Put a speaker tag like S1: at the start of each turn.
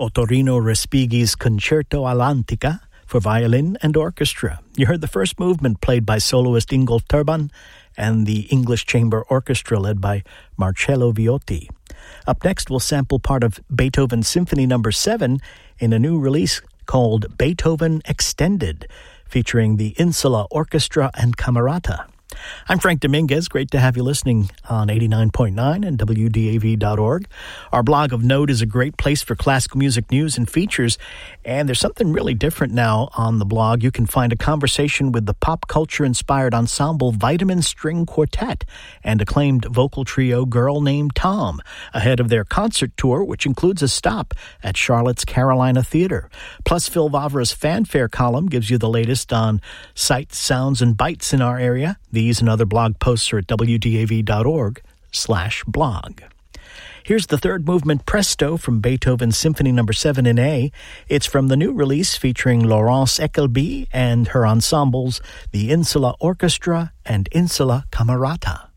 S1: Ottorino Respighi's Concerto all'Antica for violin and orchestra. You heard the first movement played by soloist Ingolf Turban and the English Chamber Orchestra led by Marcello Viotti. Up next, we'll sample part of Beethoven Symphony No. 7 in a new release called Beethoven Extended, featuring the Insula Orchestra and Camerata. I'm Frank Dominguez. Great to have you listening on 89.9 and WDAV.org. Our blog of note is a great place for classical music news and features, and there's something really different now on the blog. You can find a conversation with the pop culture-inspired ensemble Vitamin String Quartet and acclaimed vocal trio Girl Named Tom ahead of their concert tour, which includes a stop at Charlotte's Carolina Theater. Plus, Phil Vavra's fanfare column gives you the latest on sights, sounds, and bites in our area. These and other blog posts are at wdav.org/blog. Here's the third movement Presto from Beethoven Symphony No. 7 in A. It's from the new release featuring Laurence Eckelby and her ensembles, the Insula Orchestra and Insula Camerata.